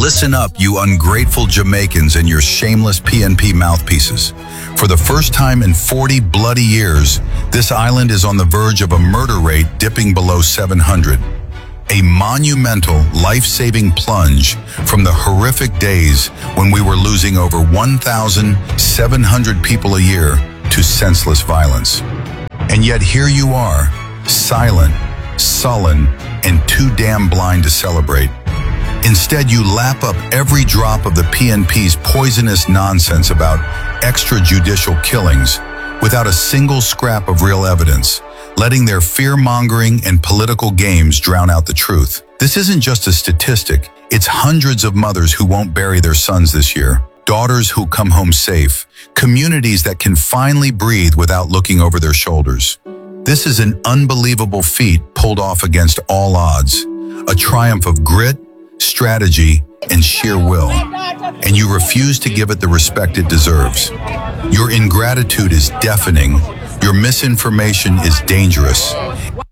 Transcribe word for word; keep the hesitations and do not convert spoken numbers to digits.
Listen up, you ungrateful Jamaicans and your shameless P N P mouthpieces. For the first time in forty bloody years, this island is on the verge of a murder rate dipping below seven hundred. A monumental, life-saving plunge from the horrific days when we were losing over one thousand seven hundred people a year to senseless violence. And yet here you are, silent, sullen, and too damn blind to celebrate. Instead, you lap up every drop of the P N P's poisonous nonsense about extrajudicial killings without a single scrap of real evidence, letting their fear-mongering and political games drown out the truth. This isn't just a statistic, it's hundreds of mothers who won't bury their sons this year, daughters who come home safe, communities that can finally breathe without looking over their shoulders. This is an unbelievable feat pulled off against all odds, a triumph of grit, strategy, and sheer will, and you refuse to give it the respect it deserves. Your ingratitude is deafening, your misinformation is dangerous,